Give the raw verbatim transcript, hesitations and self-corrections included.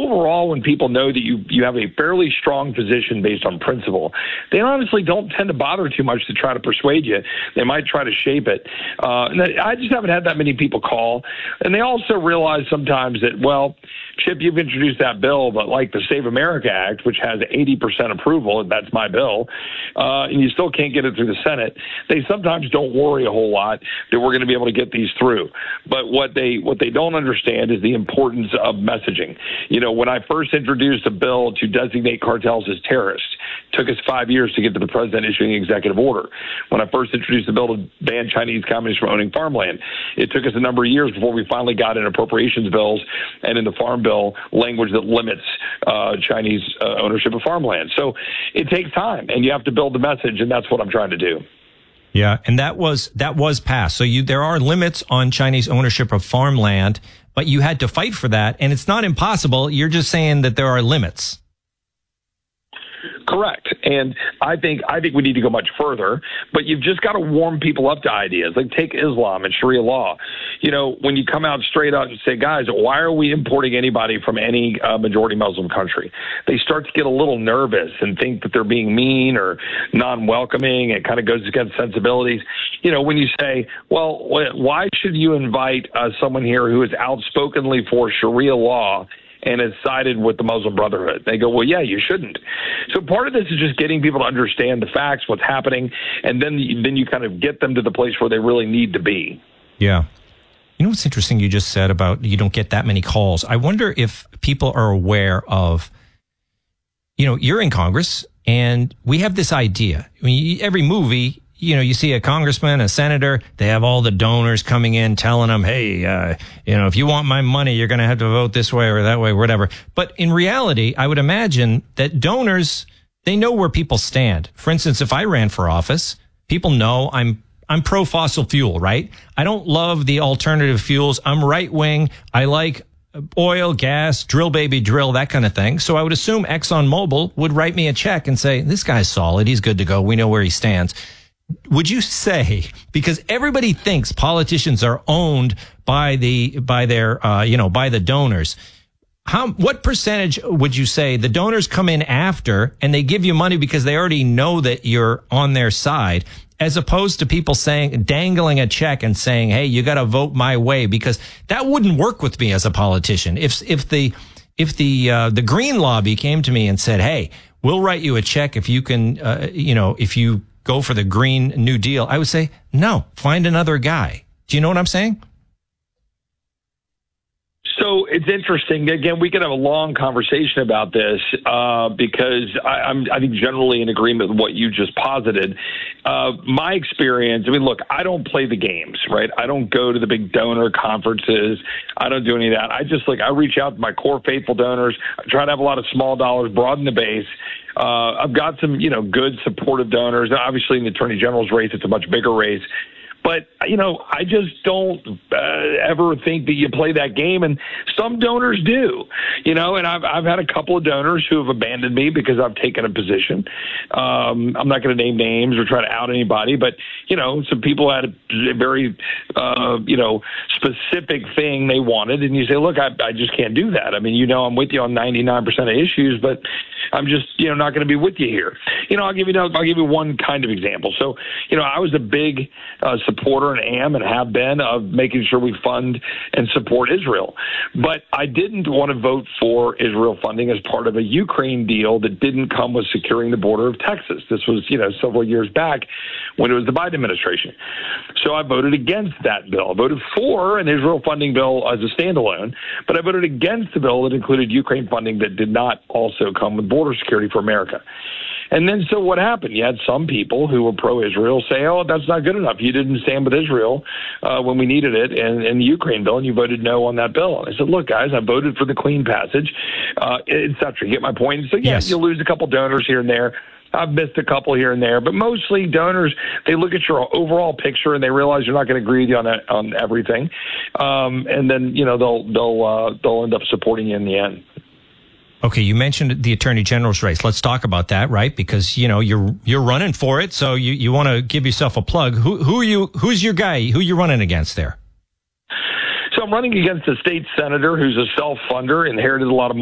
overall, when people know that you, you have a fairly strong position based on principle, they honestly don't tend to bother too much to try to persuade you. They might try to shape it. Uh, and I just haven't had that many people call. And they also realize sometimes that, well, Chip, you've introduced that bill, but like the Save America Act, which has eighty percent approval, that's my bill, uh, and you still can't get it through the Senate, they sometimes don't worry a whole lot that we're going to be able to get these through. But what they what they don't understand is the importance of messaging. You know, when I first introduced a bill to designate cartels as terrorists, it took us five years to get to the president issuing an executive order. When I first introduced the bill to ban Chinese companies from owning farmland, it took us a number of years before we finally got in appropriations bills and in the farm bill language that limits uh, Chinese uh, ownership of farmland. So it takes time, and you have to build the message, and that's what I'm trying to do. Yeah, and that was that was passed. So you there are limits on Chinese ownership of farmland, but you had to fight for that, and it's not impossible. You're just saying that there are limits. Correct. And I think I think we need to go much further, but you've just got to warm people up to ideas. Like take Islam and Sharia law. You know, when you come out straight out and say, guys, why are we importing anybody from any uh, majority Muslim country? They start to get a little nervous and think that they're being mean or non-welcoming. It kind of goes against sensibilities. You know, when you say, well, why should you invite uh, someone here who is outspokenly for Sharia law and has sided with the Muslim Brotherhood? They go, well, yeah, you shouldn't. So part of this is just getting people to understand the facts, what's happening, and then then you kind of get them to the place where they really need to be. Yeah. You know what's interesting you just said about you don't get that many calls. I wonder if people are aware of, you know, you're in Congress, and we have this idea. I mean, every movie, you know, you see a congressman, a senator, they have all the donors coming in telling them, hey, uh, you know, if you want my money, you're going to have to vote this way or that way, or whatever. But in reality, I would imagine that donors, they know where people stand. For instance, if I ran for office, people know I'm I'm pro fossil fuel, right? I don't love the alternative fuels. I'm right wing. I like oil, gas, drill baby drill, that kind of thing. So I would assume ExxonMobil would write me a check and say, this guy's solid. He's good to go. We know where he stands. Would you say, because everybody thinks politicians are owned by the by their uh, you know by the donors, how what percentage would you say the donors come in after and they give you money because they already know that you're on their side, as opposed to people saying, dangling a check and saying, hey, you got to vote my way? Because that wouldn't work with me as a politician. If if the if the uh, the Green Lobby came to me and said, hey, we'll write you a check if you can uh, you know if you go for the Green New Deal, I would say, no, find another guy. Do you know what I'm saying? So it's interesting. Again, we could have a long conversation about this uh, because I, I'm, I think, generally in agreement with what you just posited. Uh, my experience, I mean, look, I don't play the games, right? I don't go to the big donor conferences. I don't do any of that. I just, like, I reach out to my core faithful donors. I try to have a lot of small dollars, broaden the base. Uh, I've got some, you know, good supportive donors. Obviously, in the Attorney General's race, it's a much bigger race. But, you know, I just don't uh, ever think that you play that game. And some donors do, you know, and I've, I've had a couple of donors who have abandoned me because I've taken a position. Um, I'm not going to name names or try to out anybody, but, you know, some people had a very, uh, you know, specific thing they wanted. And you say, look, I, I just can't do that. I mean, you know, I'm with you on ninety-nine percent of issues, but I'm just, you know, not going to be with you here. You know, I'll give you, I'll give you one kind of example. So, you know, I was a big uh, supporter and am and have been of making sure we fund and support Israel. But I didn't want to vote for Israel funding as part of a Ukraine deal that didn't come with securing the border of Texas. This was, you know, several years back when it was the Biden administration. So I voted against that bill. I voted for an Israel funding bill as a standalone, but I voted against the bill that included Ukraine funding that did not also come with border security for America. And then so what happened? You had some people who were pro-Israel say, oh, that's not good enough. You didn't stand with Israel uh, when we needed it in, in the Ukraine bill, and you voted no on that bill. And I said, look, guys, I voted for the clean passage, uh, et cetera. You get my point? So, yeah, yes, you'll lose a couple donors here and there. I've missed a couple here and there, but mostly donors, they look at your overall picture and they realize you're not going to agree with you on on everything, um, and then you know they'll they'll uh, they'll end up supporting you in the end. Okay, you mentioned the Attorney General's race. Let's talk about that, right? Because you know you're you're running for it, so you, you want to give yourself a plug. Who who are you? Who's your guy? Who are you running against there? So I'm running against a state senator who's a self-funder, inherited a lot of